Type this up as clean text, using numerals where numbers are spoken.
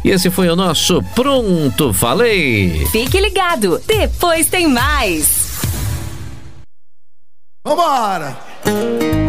E esse foi o nosso Pronto Falei. Fique ligado, depois tem mais. Vambora!